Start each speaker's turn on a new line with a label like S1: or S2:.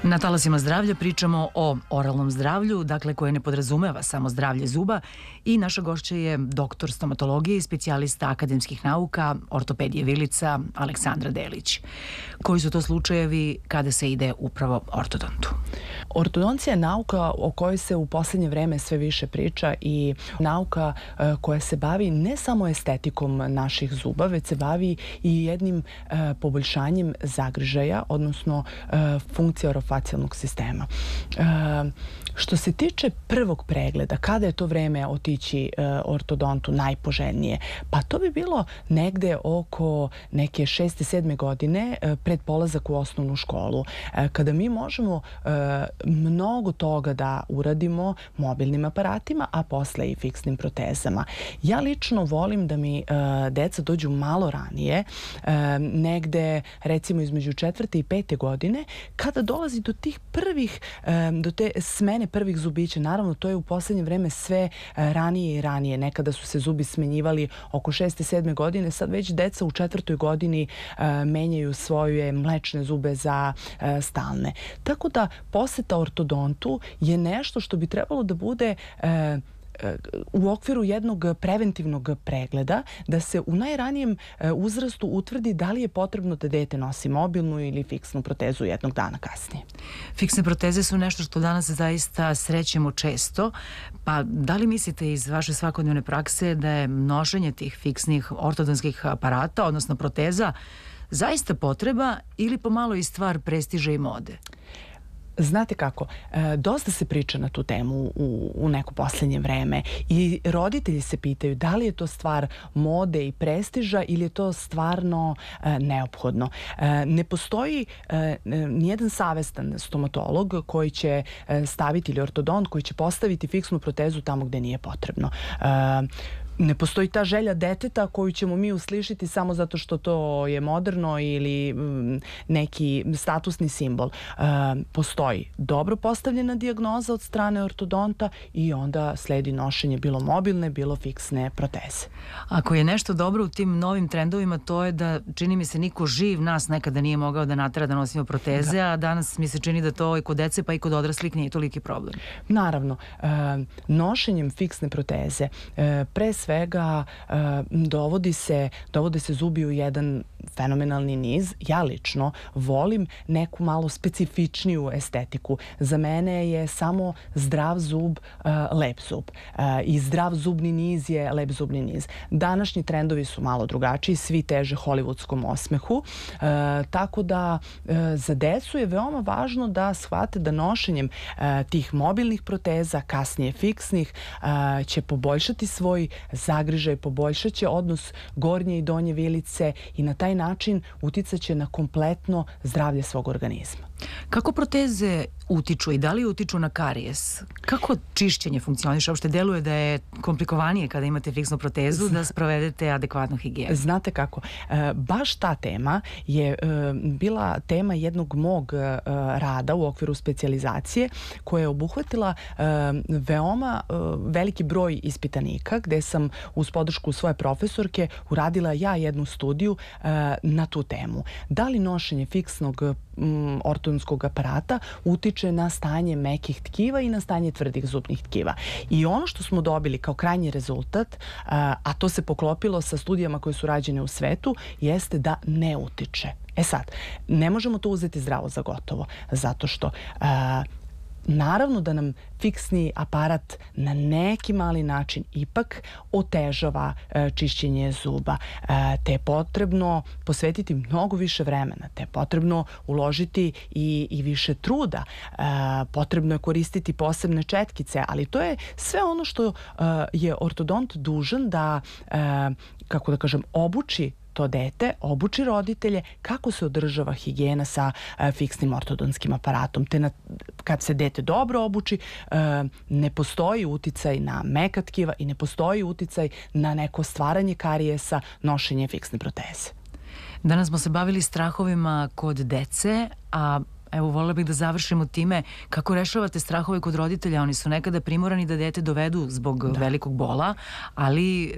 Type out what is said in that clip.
S1: Na talasima zdravlja pričamo o oralnom zdravlju, dakle koje ne podrazumeva samo zdravlje zuba, i naša gošća je doktor stomatologije i specijalista akademskih nauka, ortopedije vilica Aleksandra Delić. Koji su to slučajevi kada se ide upravo ortodontu?
S2: Ortodoncija je nauka o kojoj se u poslednje vreme sve više priča i nauka koja se bavi ne samo estetikom naših zuba, već se bavi i jednim poboljšanjem zagrižaja, odnosno funkcije orofacijalnog sistema. Što se tiče prvog pregleda, kada je to vreme otići ortodontu najpoželjnije? Pa to bi bilo negde oko neke 6. 7. godine pred polazak u osnovnu školu, kada mi možemo mnogo toga da uradimo mobilnim aparatima, a posle i fiksnim protezama. Ja lično volim da mi deca dođu malo ranije, negde recimo između 4. i 5. godine, kada dolazi do tih prvih, do te smene prvih zubića. Naravno, to je u poslednje vreme sve ranije i ranije. Nekada su se zubi smenjivali oko 6. 7. godine, sad već deca u 4. godini menjaju svoje mlečne zube za stalne. Tako da poseta ortodontu je nešto što bi trebalo da bude u okviru jednog preventivnog pregleda, da se u najranijem uzrastu utvrdi da li je potrebno da dete nosi mobilnu ili fiksnu protezu jednog dana kasnije.
S1: Fiksne proteze su nešto što danas zaista srećemo često, pa da li mislite iz vaše svakodnevne prakse da je nošenje tih fiksnih ortodonskih aparata, odnosno proteza, zaista potreba ili pomalo i stvar prestiža i mode?
S2: Znate kako, dosta se priča na tu temu u neko poslednje vreme i roditelji se pitaju da li je to stvar mode i prestiža ili je to stvarno neophodno. Ne postoji nijedan savestan stomatolog koji će staviti, ili ortodont koji će postaviti fiksnu protezu tamo gde nije potrebno. Ne postoji ta želja deteta koju ćemo mi uslišiti samo zato što to je moderno ili neki statusni simbol. Postoji dobro postavljena dijagnoza od strane ortodonta i onda sledi nošenje bilo mobilne, bilo fiksne proteze.
S1: Ako je nešto dobro u tim novim trendovima, to je da, čini mi se, niko živ nas nekada nije mogao da natera da nosimo proteze, a danas mi se čini da to i kod dece pa i kod odraslih nije toliki problem.
S2: Naravno, nošenjem fiksne proteze pre svega dovode se zubi u jedan fenomenalni niz. Ja lično volim neku malo specifičniju estetiku. Za mene je samo zdrav zub lep zub. I zdrav zubni niz je lep zubni niz. Današnji trendovi su malo drugačiji, svi teže hollywoodskom osmehu. Tako da za decu je veoma važno da shvate da nošenjem tih mobilnih proteza, kasnije fiksnih, će poboljšati svoj zagrižaj, poboljšat će odnos gornje i donje vilice i na taj način uticaće na kompletno zdravlje svog organizma.
S1: Kako proteze utiču i da li utiču na karijes? Kako čišćenje funkcioniše? Uopšte deluje da je komplikovanije kada imate fiksnu protezu da sprovedete adekvatnu higijenu.
S2: Znate kako, baš ta tema je bila tema jednog mog rada u okviru specijalizacije koja je obuhvatila veoma veliki broj ispitanika gde sam uz podršku svoje profesorke uradila ja jednu studiju na tu temu. Da li nošenje fiksnog ortodonskog aparata utiče na stanje mekih tkiva i na stanje tvrdih zubnih tkiva. I ono što smo dobili kao krajnji rezultat, a to se poklopilo sa studijama koje su rađene u svetu, jeste da ne utiče. E sad, ne možemo to uzeti zdravo za gotovo, zato što naravno da nam fiksni aparat na neki mali način ipak otežava čišćenje zuba, te je potrebno posvetiti mnogo više vremena, te je potrebno uložiti i više truda, potrebno je koristiti posebne četkice, ali to je sve ono što je ortodont dužan da, kako da kažem, obuči to dete, obuči roditelje kako se održava higijena sa fiksnim ortodonskim aparatom. Te kad se dete dobro obuči, ne postoji uticaj na meka tkiva i ne postoji uticaj na neko stvaranje karijesa, nošenje fiksne proteze.
S1: Danas smo se bavili strahovima kod dece, a evo, voljela bih da završimo time kako rešavate strahove kod roditelja. Oni su nekada primorani da dete dovedu zbog velikog bola, ali